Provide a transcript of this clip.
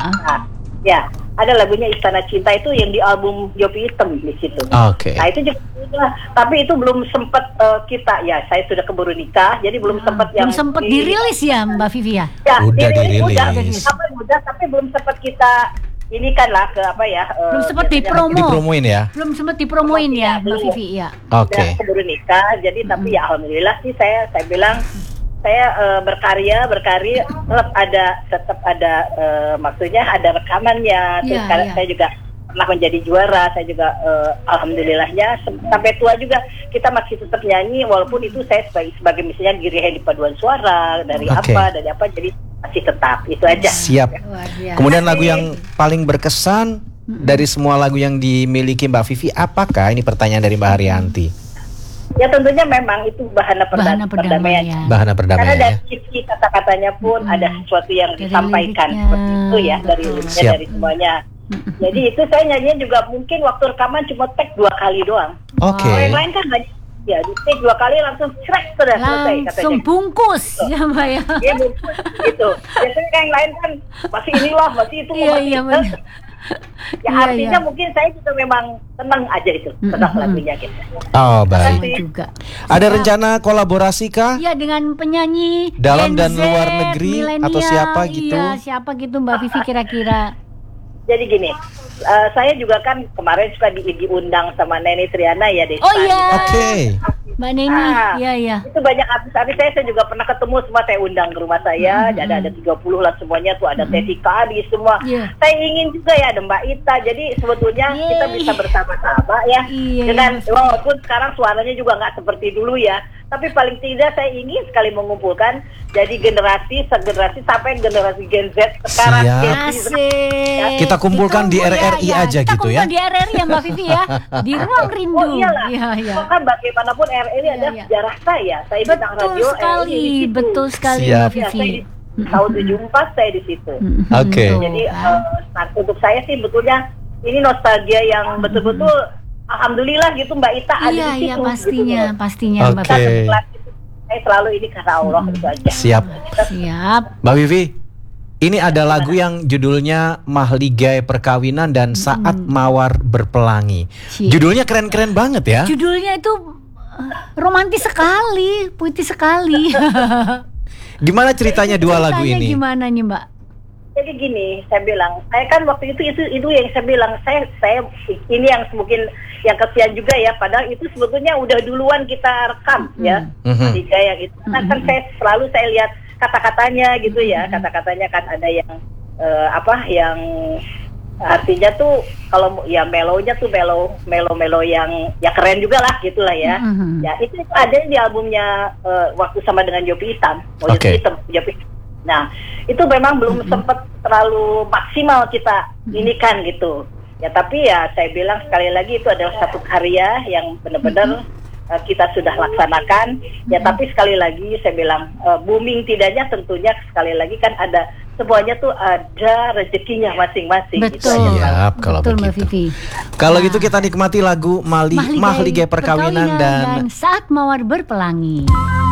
Nah, ya, ada lagunya Istana Cinta itu yang di album Jopi Hitam di situ. Oke. Nah, itu juga, tapi itu belum sempat kita ya, saya sudah keburu nikah, jadi belum sempat Belum sempat dirilis ya Mbak Vivi ya? Ya, Udah dirilis. dirilis. Tapi belum sempat kita ini kan lah ke apa ya? Belum sempat dipromoin ya? Belum sempat dipromoin ya Mbak Vivi ya. Oke. Udah keburu nikah, jadi tapi ya alhamdulillah sih saya bilang saya berkarya tetap ada maksudnya ada rekamannya. Terus sekarang saya juga pernah menjadi juara, saya juga alhamdulillahnya sampai tua juga kita masih tetap nyanyi walaupun itu saya sebagai misalnya giri di paduan suara dari apa jadi masih tetap itu aja. Siap. Kemudian lagu yang paling berkesan dari semua lagu yang dimiliki Mbak Vivi apakah? Ini pertanyaan dari Mbak Haryanti. Ya tentunya memang itu bahana perdamaian. Bahana perdamaian. Karena dari sisi kata-katanya pun ada sesuatu yang disampaikan seperti itu ya dari semuanya. Jadi itu saya nyanyinya juga mungkin waktu rekaman cuma take 2 kali doang. Oke. Yang lain kan banyak. Ya di take 2 kali langsung selesai katanya. Langsung bungkus ya Mbak ya. Iya bungkus gitu. Biasanya yang lain kan masih inilah masih itu. Iya benar. Ya artinya mungkin saya juga memang senang aja itu senang lagunya gitu. Oh baik. Juga. Ada rencana kolaborasi kah? Ya dengan penyanyi dalam dan Gen Z, luar negeri atau siapa gitu? Iya siapa gitu Mbak Vivi kira-kira. Jadi gini, saya juga kan kemarin suka diundang sama Neni Triana ya Desa. Oh iya. Oke. Mbak Neni, iya. Itu banyak artis-artis saya juga pernah ketemu semua saya undang ke rumah saya. Ada 30 lah semuanya tuh ada Teti Kadi semua. Saya ingin juga ya ada Mbak Ita. Jadi sebetulnya kita bisa bersama-sama ya. Dengan walaupun sekarang suaranya juga nggak seperti dulu ya. Tapi paling tidak saya ingin sekali mengumpulkan jadi generasi sampai generasi Gen Z sekarang. Asik. Kita kumpulkan di RRI aja gitu ya. Kita kumpulkan di RRI ya Mbak Vivi ya. Di Ruang Rindu. Oh iyalah. Iya. Kan bagaimanapun RRI adalah sejarah saya. Saya bintang radio RRI. Betul sekali Siap. Mbak Vivi. Tahun 74 saya di situ. Oke. Jadi untuk saya sih betulnya ini nostalgia yang betul-betul alhamdulillah gitu Mbak Ita ada di situ. Iya pastinya Mbak Vivi. Saya selalu ini karena Allah itu aja. Siap. Mbak Vivi, ini ada lagu yang judulnya Mahligai Perkawinan dan Saat Mawar Berpelangi. Judulnya keren-keren banget ya. Judulnya itu romantis sekali, puitis sekali. Gimana ceritanya dua lagu ini? Gimana nih Mbak? Jadi gini, saya bilang, saya kan waktu itu yang saya bilang, saya ini yang mungkin yang kesian juga ya, padahal itu sebetulnya udah duluan kita rekam ya, tiga yang itu. Nah, kan saya lihat kata-katanya gitu ya, kata-katanya kan ada yang yang artinya tuh kalau ya melonya tuh melo yang ya keren juga lah gitulah ya. Ya itu ada di albumnya waktu sama dengan Jopi Hitam, Jopi. Nah, itu memang belum sempat terlalu maksimal kita ini kan gitu. Ya tapi ya saya bilang sekali lagi itu adalah satu karya yang benar-benar kita sudah laksanakan. Ya tapi sekali lagi saya bilang booming tidaknya tentunya sekali lagi kan ada semuanya tuh ada rezekinya masing-masing. Betul. Siap kalau begitu. Kalau gitu kita nikmati lagu Mahligai Perkawinan dan Saat Mawar Berpelangi.